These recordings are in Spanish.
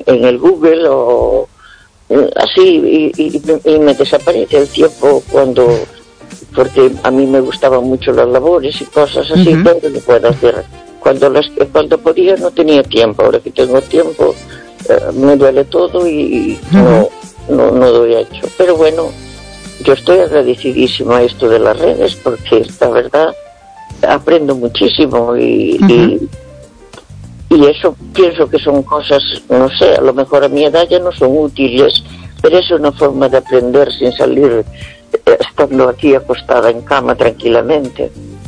en el Google o así, y me desaparece el tiempo porque a mí me gustaban mucho las labores y cosas así, cuando lo puedo hacer. Cuando podía no tenía tiempo, ahora que tengo tiempo me duele todo y no doy hecho. Pero bueno, yo estoy agradecidísima a esto de las redes porque la verdad aprendo muchísimo y eso pienso que son cosas, no sé, a lo mejor a mi edad ya no son útiles, pero es una forma de aprender sin salir, estando aquí acostada en cama tranquilamente.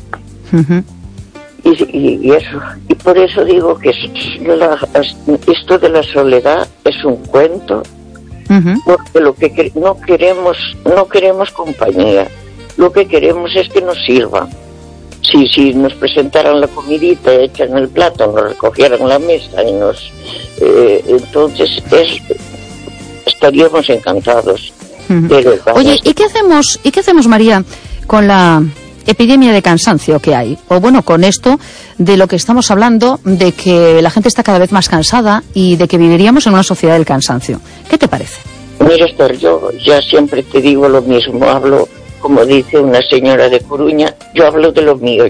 Y eso, y por eso digo que esto de la soledad es un cuento, porque lo que no queremos compañía, lo que queremos es que nos sirvan. Si nos presentaran la comidita hecha en el plato, nos recogieran la mesa y entonces estaríamos encantados. Oye, ¿y qué hacemos, María, con la epidemia de cansancio que hay? O bueno, con esto de lo que estamos hablando, de que la gente está cada vez más cansada y de que viviríamos en una sociedad del cansancio. ¿Qué te parece? Mira, Esther, yo ya siempre te digo lo mismo, hablo, como dice una señora de Coruña, yo hablo de lo mío.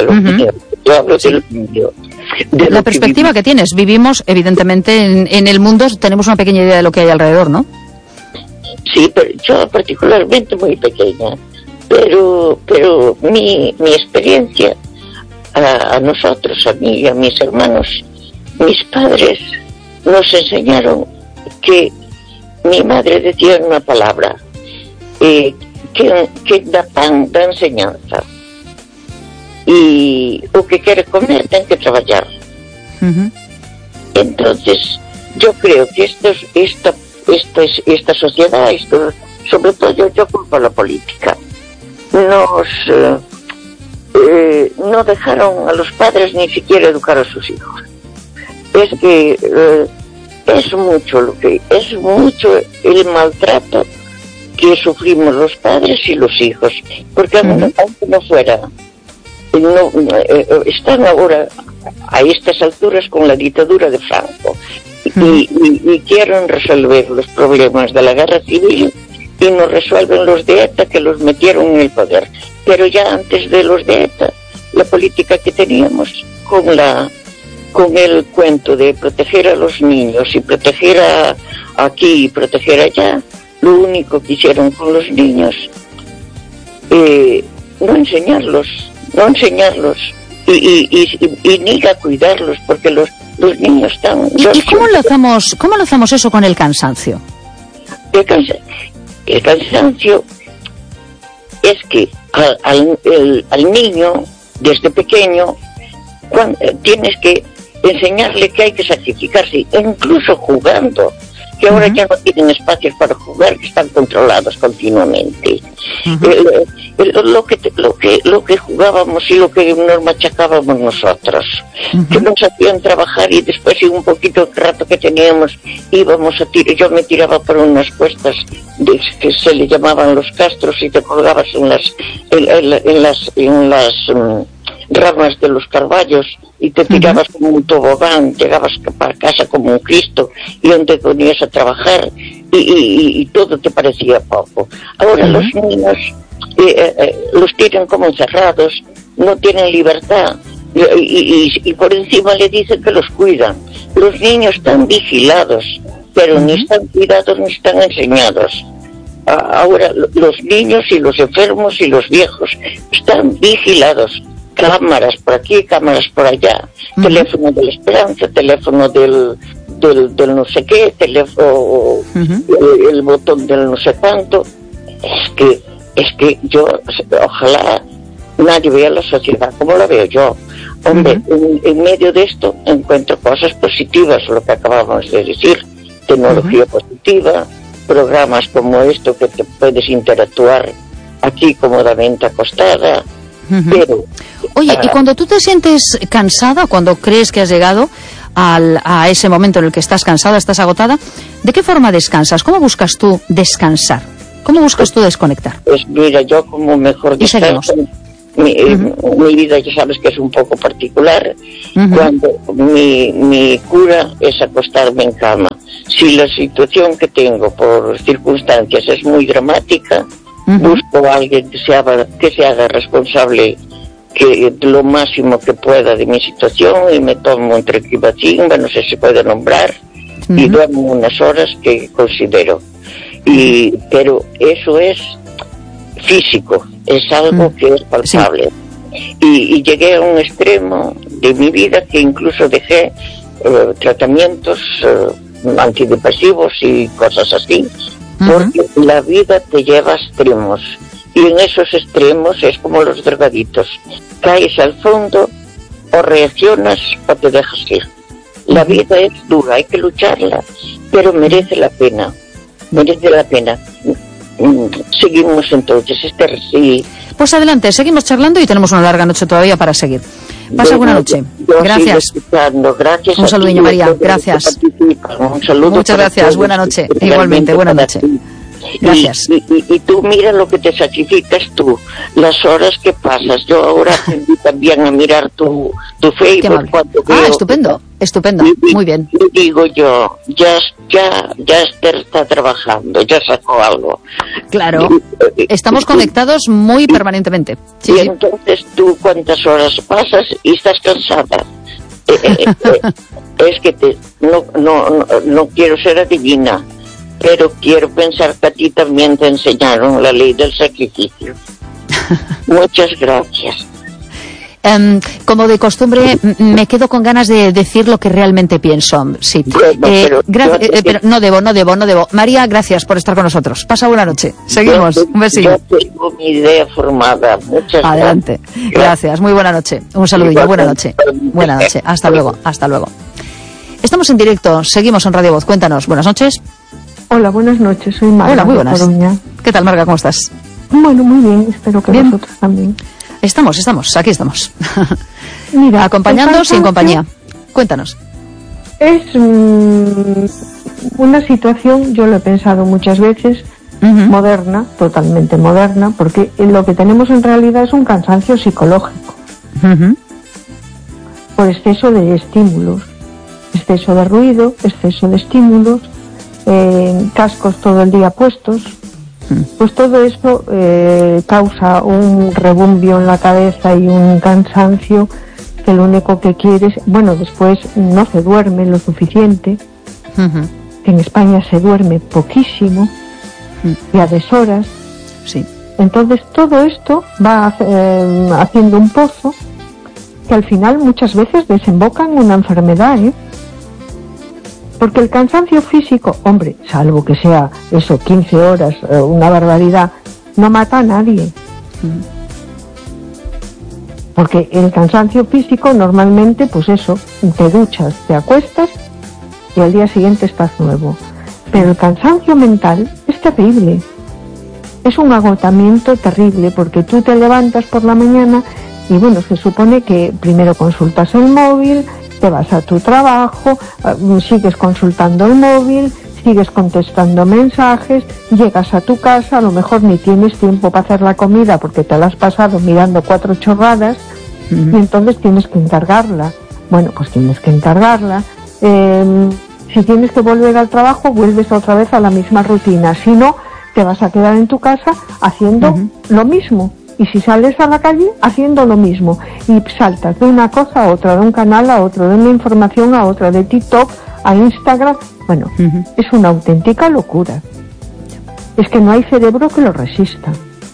La perspectiva que tienes, vivimos evidentemente en el mundo, tenemos una pequeña idea de lo que hay alrededor, ¿no? Sí, pero yo particularmente muy pequeña, pero mi experiencia a nosotros, a mí y a mis hermanos, mis padres nos enseñaron que mi madre decía una palabra, que da pan, da enseñanza, y o que quiere comer, ten que trabajar. Entonces, yo creo que esta sociedad, sobre todo yo culpo a la política, no dejaron a los padres ni siquiera educar a sus hijos. Es que es mucho el maltrato que sufrimos los padres y los hijos, porque aunque no fuera, están ahora a estas alturas con la dictadura de Franco y quieren resolver los problemas de la guerra civil y no resuelven los de ETA, que los metieron en el poder. Pero ya antes de los de ETA, la política que teníamos con el cuento de proteger a los niños y proteger aquí y proteger allá, lo único que hicieron con los niños, no enseñarlos y ni a cuidarlos, porque los niños están... ¿Y cómo lo hacemos eso con el cansancio? El cansancio es que al niño, desde pequeño, tienes que enseñarle que hay que sacrificarse, incluso jugando, que ahora ya no tienen espacios para jugar, que están controlados continuamente. Lo que jugábamos y lo que nos machacábamos nosotros, que nos hacían trabajar y después en un poquito de rato que teníamos íbamos a tirar. Yo me tiraba por unas cuestas que se le llamaban los castros y te colgabas en las ramas de los carballos y te tirabas como un tobogán, llegabas para casa como un Cristo y donde ponías a trabajar y todo te parecía poco. Ahora los niños los tienen como encerrados, no tienen libertad y por encima le dicen que los cuidan. Los niños están vigilados, pero ni están cuidados ni están enseñados. Ahora los niños y los enfermos y los viejos están vigilados. Cámaras por aquí, cámaras por allá, teléfono de la esperanza, teléfono del no sé qué, teléfono, el botón del no sé cuánto. Es que yo, ojalá nadie vea la sociedad como la veo yo. Hombre, en medio de esto encuentro cosas positivas, lo que acabamos de decir, tecnología positiva, programas como esto que te puedes interactuar aquí cómodamente acostada. Pero, oye, y cuando tú te sientes cansada, cuando crees que has llegado a ese momento en el que estás cansada, estás agotada, ¿de qué forma descansas? ¿Cómo buscas tú descansar? ¿Cómo buscas tú desconectar? Pues mira, yo como mejor descanso Mi vida ya sabes que es un poco particular. Cuando mi cura es acostarme en cama. Si la situación que tengo por circunstancias es muy dramática, busco a alguien que se haga responsable que lo máximo que pueda de mi situación, y me tomo un tranquilacín, no sé si se puede nombrar, y duermo unas horas que considero. Pero eso es físico, es algo que es palpable. Y llegué a un extremo de mi vida que incluso dejé tratamientos antidepresivos y cosas así, porque la vida te lleva a extremos, y en esos extremos es como los drogaditos, caes al fondo, o reaccionas o te dejas ir. La vida es dura, hay que lucharla, pero merece la pena. Seguimos entonces, sí. Pues adelante, seguimos charlando y tenemos una larga noche todavía para seguir. Pasa buena noche. Gracias. Gracias. Un saludo, María. Gracias. Un saludo. Muchas gracias. Buena noche. Igualmente, buena noche. Gracias. Y tú mira lo que te sacrificas tú, las horas que pasas. Yo ahora aprendí también a mirar tu Facebook. Estupendo. Muy bien. Y digo yo, ya Esther está trabajando, ya sacó algo. Claro, estamos conectados muy permanentemente. Sí, entonces tú cuántas horas pasas y estás cansada. Es que no quiero ser adivina, pero quiero pensar que a ti también te enseñaron la ley del sacrificio. Muchas gracias. Como de costumbre, me quedo con ganas de decir lo que realmente pienso. Sí. Pero no debo. María, gracias por estar con nosotros. Pasa buena noche. Seguimos. Un besillo. Yo tengo mi idea formada. Muchas Adelante. Gracias. Muy buena noche. Un saludillo. Buena noche. Buena noche. Hasta luego. Estamos en directo. Seguimos en Radio Voz. Cuéntanos. Buenas noches. Hola, buenas noches. Soy Marga. Hola, muy buenas. Coruña. ¿Qué tal, Marga? ¿Cómo estás? Bueno, muy bien. Espero que vosotros también. Aquí estamos. Mira, acompañando o sin compañía. Cuéntanos. Es una situación, yo lo he pensado muchas veces, moderna, totalmente moderna, porque lo que tenemos en realidad es un cansancio psicológico. Por exceso de estímulos, exceso de ruido, exceso de estímulos, cascos todo el día puestos. Pues todo esto causa un rebumbio en la cabeza y un cansancio que lo único que quieres, después no se duerme lo suficiente, que en España se duerme poquísimo y a deshoras. Sí. Entonces todo esto va haciendo un pozo que al final muchas veces desemboca en una enfermedad, Porque el cansancio físico, hombre, salvo que sea eso, 15 horas, una barbaridad, no mata a nadie. Porque el cansancio físico normalmente, pues eso, te duchas, te acuestas y al día siguiente estás nuevo. Pero el cansancio mental es terrible. Es un agotamiento terrible porque tú te levantas por la mañana y se supone que primero consultas el móvil, te vas a tu trabajo, sigues consultando el móvil, sigues contestando mensajes, llegas a tu casa, a lo mejor ni tienes tiempo para hacer la comida porque te la has pasado mirando 4 chorradas y entonces tienes que encargarla. Pues tienes que encargarla. Si tienes que volver al trabajo, vuelves otra vez a la misma rutina. Si no, te vas a quedar en tu casa haciendo lo mismo. Y si sales a la calle, haciendo lo mismo. Y saltas de una cosa a otra, de un canal a otro, de una información a otra, de TikTok a Instagram. Es una auténtica locura. Es que no hay cerebro que lo resista.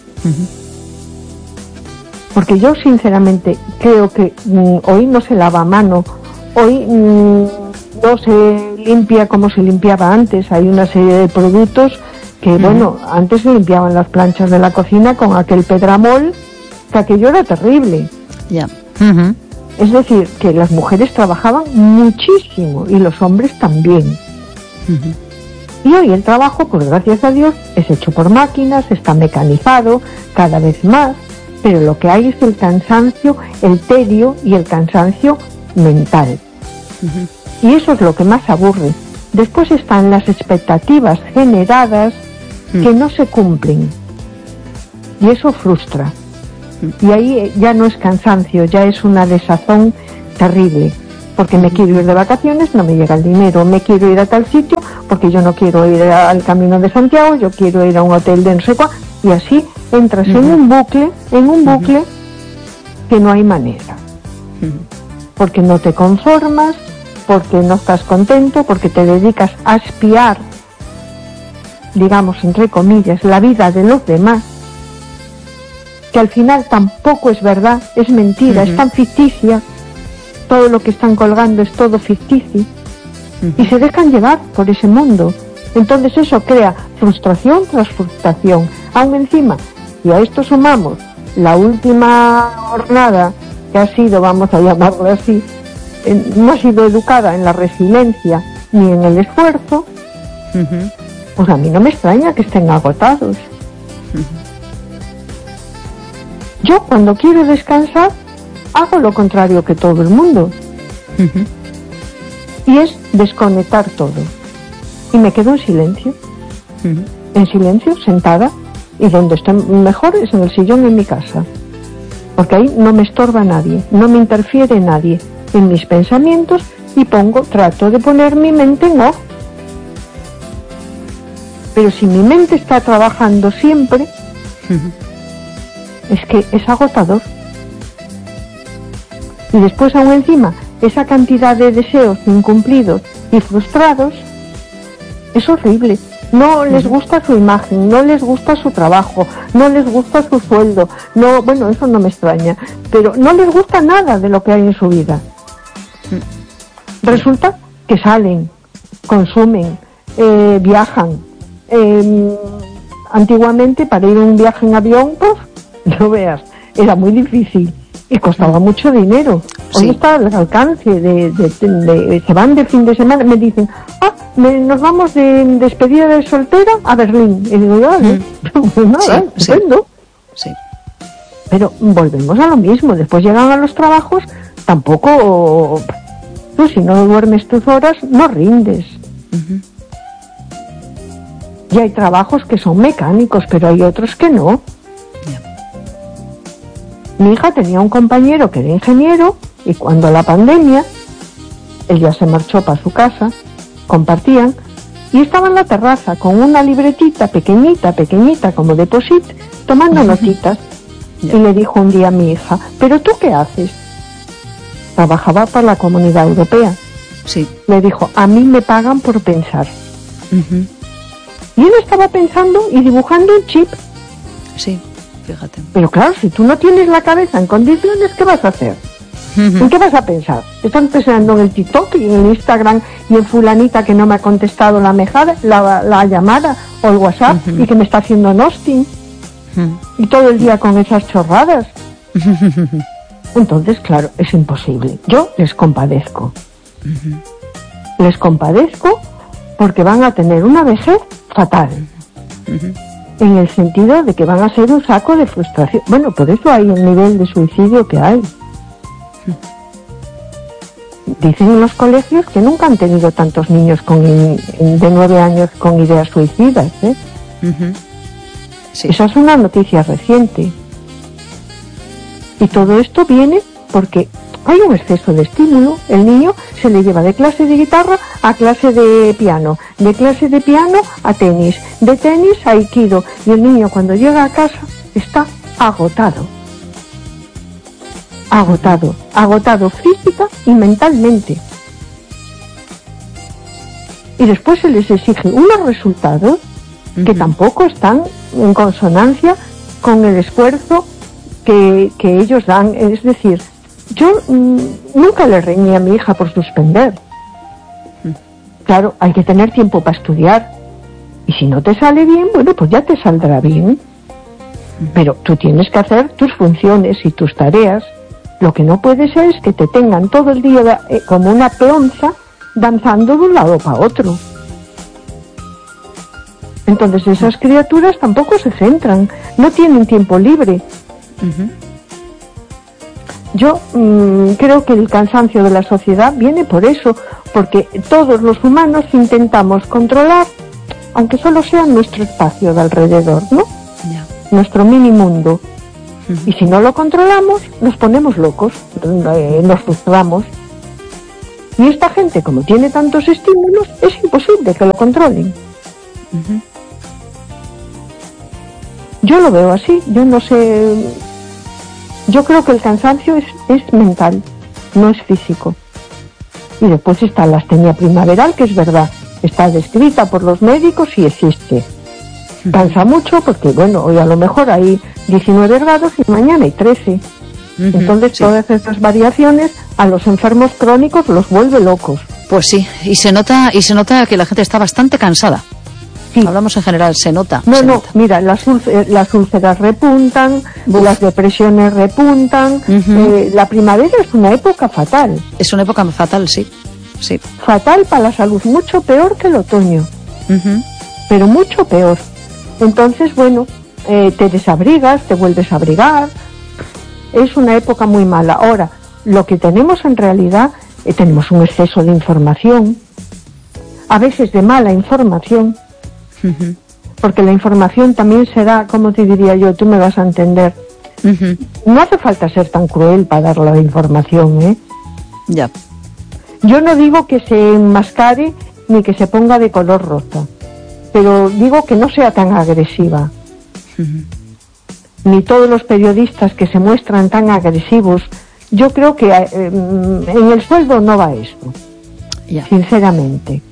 Porque yo sinceramente creo que hoy no se lava a mano, hoy no se limpia como se limpiaba antes. Hay una serie de productos que antes se limpiaban las planchas de la cocina con aquel pedramol, que aquello era terrible. Es decir, que las mujeres trabajaban muchísimo y los hombres también. Y hoy el trabajo, pues gracias a Dios, es hecho por máquinas, está mecanizado cada vez más, pero lo que hay es el cansancio, el tedio y el cansancio mental. Y eso es lo que más aburre. Después están las expectativas generadas que no se cumplen. Y eso frustra. Y ahí ya no es cansancio, ya es una desazón terrible. Porque me quiero ir de vacaciones, no me llega el dinero. Me quiero ir a tal sitio, porque yo no quiero ir al Camino de Santiago, yo quiero ir a un hotel de no sé cuál. Y así entras en un bucle que no hay manera. Porque no te conformas, porque no estás contento, porque te dedicas a espiar, digamos, entre comillas, la vida de los demás, que al final tampoco es verdad, es mentira, es tan ficticia. Todo lo que están colgando es todo ficticio, y se dejan llevar por ese mundo. Entonces eso crea frustración tras frustración. Aún encima, y a esto sumamos la última jornada, que ha sido, vamos a llamarlo así, no ha sido educada en la resiliencia ni en el esfuerzo, pues a mí no me extraña que estén agotados. Yo cuando quiero descansar hago lo contrario que todo el mundo, y es desconectar todo, y me quedo en silencio, sentada, y donde estoy mejor es en el sillón en mi casa, porque ahí no me estorba nadie, no me interfiere nadie en mis pensamientos, y trato de poner mi mente en off. Pero si mi mente está trabajando siempre, es que es agotador. Y después aún encima, esa cantidad de deseos incumplidos y frustrados, es horrible. No les gusta su imagen, no les gusta su trabajo, no les gusta su sueldo, no, bueno, eso no me extraña, pero no les gusta nada de lo que hay en su vida. Resulta que salen, consumen, viajan. Antiguamente, para ir a un viaje en avión, pues, no veas, era muy difícil y costaba mucho dinero. Hoy está al alcance se van de fin de semana, me dicen, nos vamos de despedida de soltera a Berlín. Y digo, vale, pues nada, estupendo. Sí. Pero volvemos a lo mismo, después llegan a los trabajos, tampoco, tú si no duermes tus horas, no rindes. Y hay trabajos que son mecánicos, pero hay otros que no. Mi hija tenía un compañero que era ingeniero, y cuando la pandemia, él ya se marchó para su casa, compartían, y estaba en la terraza con una libretita pequeñita, como de posit, tomando notitas. Y le dijo un día a mi hija, ¿pero tú qué haces? Trabajaba para la Comunidad Europea. Sí. Le dijo, a mí me pagan por pensar. Y él estaba pensando y dibujando un chip. Sí, fíjate. Pero claro, si tú no tienes la cabeza en condiciones, ¿qué vas a hacer? ¿En qué vas a pensar? ¿Estás pensando en el TikTok y en el Instagram y en fulanita que no me ha contestado la llamada o el WhatsApp y que me está haciendo ghosting? Y todo el día con esas chorradas. Entonces, claro, es imposible. Yo les compadezco. Les compadezco porque van a tener una vejez fatal. En el sentido de que van a ser un saco de frustración. Bueno, por eso hay el nivel de suicidio que hay. Dicen en los colegios que nunca han tenido tantos niños de 9 años con ideas suicidas, ¿eh? Sí. Esa es una noticia reciente. Y todo esto viene porque hay un exceso de estímulo. El niño se le lleva de clase de guitarra a clase de piano, de clase de piano a tenis, de tenis a aikido, y el niño cuando llega a casa está agotado física y mentalmente. Y después se les exige unos resultados que tampoco están en consonancia con el esfuerzo que ellos dan. Es decir, yo nunca le reñí a mi hija por suspender. Claro, hay que tener tiempo para estudiar, y si no te sale bien, bueno, pues ya te saldrá bien, pero tú tienes que hacer tus funciones y tus tareas. Lo que no puede ser es que te tengan todo el día como una peonza danzando de un lado para otro. Entonces esas criaturas tampoco se centran, no tienen tiempo libre. Yo creo que el cansancio de la sociedad viene por eso, porque todos los humanos intentamos controlar, aunque solo sea nuestro espacio de alrededor, ¿no? Nuestro mini mundo. Y si no lo controlamos, nos ponemos locos, nos frustramos. Y esta gente, como tiene tantos estímulos, es imposible que lo controlen. Yo lo veo así, yo no sé. Yo creo que el cansancio es mental, no es físico. Y después está la astenia primaveral, que es verdad, está descrita por los médicos y existe. Cansa mucho porque, bueno, hoy a lo mejor hay 19 grados y mañana hay 13. Entonces todas estas variaciones a los enfermos crónicos los vuelve locos. Pues sí, y se nota que la gente está bastante cansada. Sí. Hablamos en general, se nota. No, mira, las úlceras repuntan, las depresiones repuntan. La primavera es una época fatal. Es una época fatal, sí. Fatal para la salud, mucho peor que el otoño. Pero mucho peor. Entonces, bueno, te desabrigas, te vuelves a abrigar. Es una época muy mala. Ahora, lo que tenemos en realidad, tenemos un exceso de información, a veces de mala información. Porque la información también será, como te diría yo, tú me vas a entender. No hace falta ser tan cruel para dar la información, Ya. Yo no digo que se enmascare ni que se ponga de color rosa, pero digo que no sea tan agresiva. Ni todos los periodistas que se muestran tan agresivos. Yo creo que en el sueldo no va esto, sinceramente.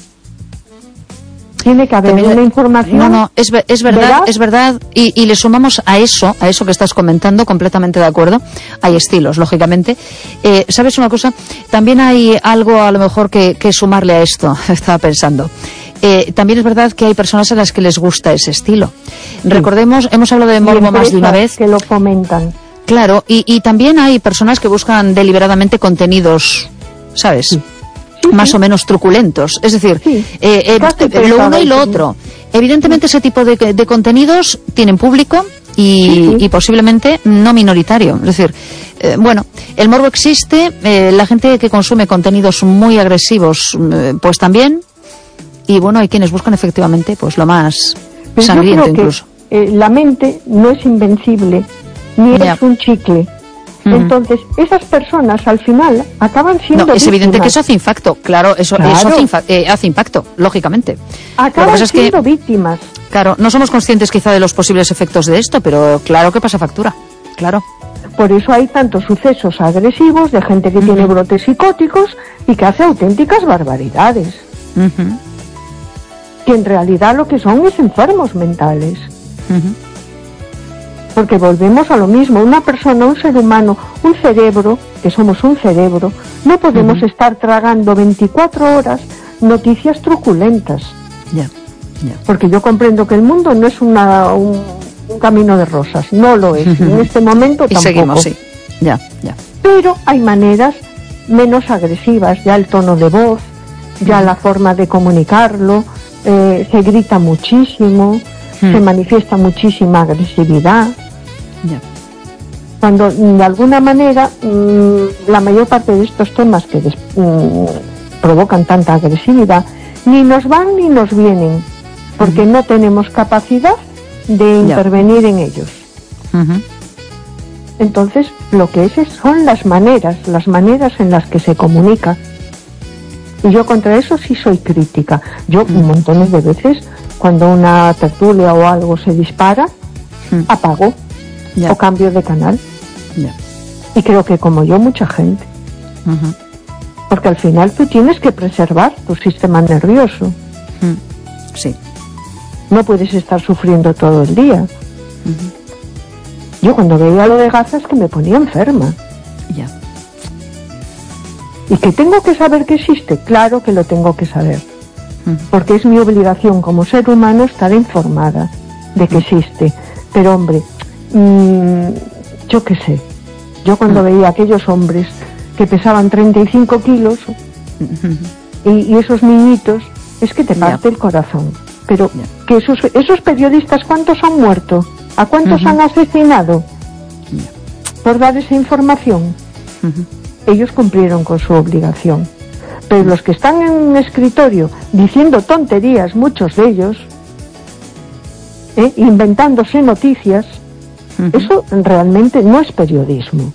Tiene que haber también una información. No, es verdad, y le sumamos a eso que estás comentando, completamente de acuerdo. Hay estilos, lógicamente. ¿Sabes una cosa? También hay algo a lo mejor que sumarle a esto, estaba pensando. También es verdad que hay personas a las que les gusta ese estilo. Recordemos, hemos hablado de morbo más de una vez. Que lo fomentan. Claro, y también hay personas que buscan deliberadamente contenidos, ¿sabes? Más o menos truculentos, es decir, lo uno y lo otro. Evidentemente ese tipo de contenidos tienen público y posiblemente no minoritario, es decir, bueno, el morbo existe, la gente que consume contenidos muy agresivos pues también, y bueno, hay quienes buscan efectivamente pues lo más sangriento incluso. La mente no es invencible, ni es un chicle. Entonces, esas personas al final acaban siendo víctimas. Es evidente que eso hace impacto, claro, eso hace impacto, lógicamente. Acaban siendo víctimas. Claro, no somos conscientes quizá de los posibles efectos de esto, pero claro que pasa factura, claro. Por eso hay tantos sucesos agresivos de gente que tiene brotes psicóticos y que hace auténticas barbaridades. Que en realidad lo que son es enfermos mentales. Porque volvemos a lo mismo, una persona, un ser humano, un cerebro, que somos un cerebro, no podemos estar tragando 24 horas noticias truculentas. Porque yo comprendo que el mundo no es un camino de rosas, no lo es, en este momento tampoco. Y seguimos, sí. Pero hay maneras menos agresivas, ya el tono de voz, ya la forma de comunicarlo, se grita muchísimo, se manifiesta muchísima agresividad. Cuando de alguna manera la mayor parte de estos temas que provocan tanta agresividad ni nos van ni nos vienen, porque no tenemos capacidad de intervenir en ellos. Entonces lo que son las maneras en las que se comunica. Y yo contra eso sí soy crítica. Yo montones de veces, cuando una tertulia o algo se dispara, apago o cambio de canal. Y creo que como yo, mucha gente. Porque al final tú tienes que preservar tu sistema nervioso. Sí. No puedes estar sufriendo todo el día. Yo cuando veía lo de Gaza es que me ponía enferma. ¿Y que tengo que saber que existe? Claro que lo tengo que saber. Porque es mi obligación como ser humano estar informada de que existe. Pero hombre, yo qué sé. Yo cuando veía a aquellos hombres que pesaban 35 kilos y esos niñitos, es que te parte el corazón. Pero que esos periodistas, ¿cuántos han muerto? ¿A cuántos han asesinado? Por dar esa información. Ellos cumplieron con su obligación. Pero los que están en un escritorio diciendo tonterías, muchos de ellos, inventándose noticias, Eso realmente no es periodismo.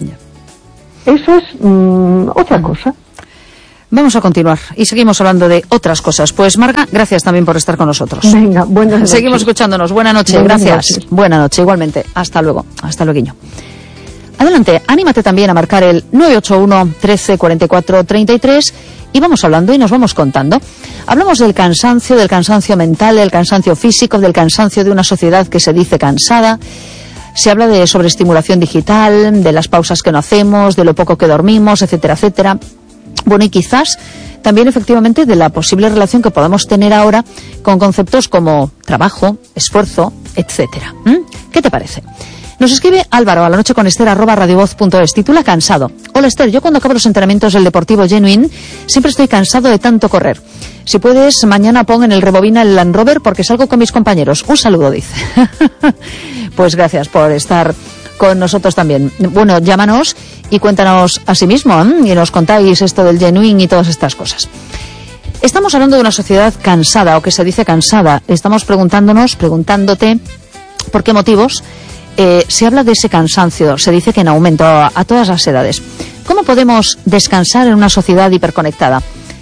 Eso es otra cosa. Vamos a continuar y seguimos hablando de otras cosas. Pues Marga, gracias también por estar con nosotros. Venga, buenas noches. Seguimos escuchándonos. Buena noche, gracias. Buena noche, igualmente. Hasta luego. Hasta luego. Adelante, anímate también a marcar el 981 13 44 33 y vamos hablando y nos vamos contando. Hablamos del cansancio mental, del cansancio físico, del cansancio de una sociedad que se dice cansada. Se habla de sobreestimulación digital, de las pausas que no hacemos, de lo poco que dormimos, etcétera, etcétera. Bueno, y quizás también efectivamente de la posible relación que podamos tener ahora con conceptos como trabajo, esfuerzo, etcétera. ¿Qué te parece? Nos escribe Álvaro a la noche con Esther @radiovoz.es. Titula Cansado. Hola Esther, yo cuando acabo los entrenamientos del Deportivo Genuine siempre estoy cansado de tanto correr. Si puedes, mañana pon en el rebobina el Land Rover porque salgo con mis compañeros. Un saludo, dice. Pues gracias por estar con nosotros también. Bueno, llámanos y cuéntanos a sí mismo y nos contáis esto del Genuine y todas estas cosas. Estamos hablando de una sociedad cansada o que se dice cansada. Estamos preguntándote por qué motivos se habla de ese cansancio. Se dice que en aumento a todas las edades. ¿Cómo podemos descansar en una sociedad hiperconectada?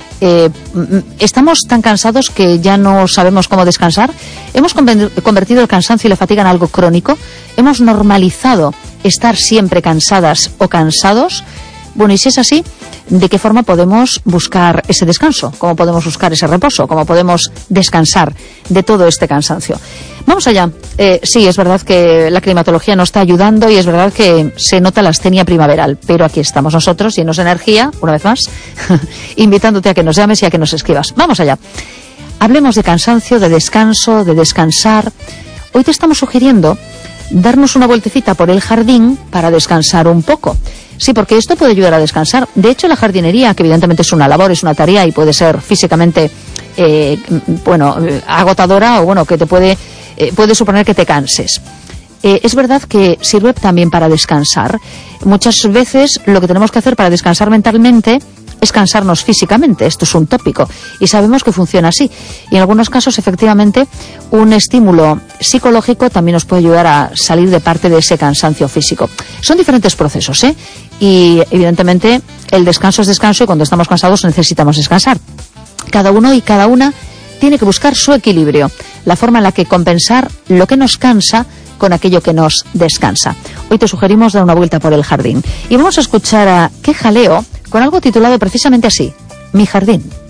¿Estamos tan cansados que ya no sabemos cómo descansar? ¿Hemos convertido el cansancio y la fatiga en algo crónico? ¿Hemos normalizado estar siempre cansadas o cansados? Bueno, y si es así, ¿de qué forma podemos buscar ese descanso? ¿Cómo podemos buscar ese reposo? ¿Cómo podemos descansar de todo este cansancio? Vamos allá. Sí, es verdad que la climatología nos está ayudando y es verdad que se nota la astenia primaveral, pero aquí estamos nosotros, llenos de energía, una vez más, invitándote a que nos llames y a que nos escribas. Vamos allá. Hablemos de cansancio, de descanso, de descansar. Hoy te estamos sugiriendo darnos una vueltecita por el jardín para descansar un poco. Sí, porque esto puede ayudar a descansar. De hecho, la jardinería, que evidentemente es una labor, es una tarea y puede ser físicamente, agotadora o que te puede suponer que te canses. Es verdad que sirve también para descansar. Muchas veces lo que tenemos que hacer para descansar mentalmente es cansarnos físicamente. Esto es un tópico y sabemos que funciona así. Y en algunos casos, efectivamente, un estímulo psicológico también nos puede ayudar a salir de parte de ese cansancio físico. Son diferentes procesos, y evidentemente el descanso es descanso y cuando estamos cansados necesitamos descansar. Cada uno y cada una tiene que buscar su equilibrio, la forma en la que compensar lo que nos cansa con aquello que nos descansa. Hoy te sugerimos dar una vuelta por el jardín y vamos a escuchar a Qué Jaleo con algo titulado precisamente así, Mi Jardín.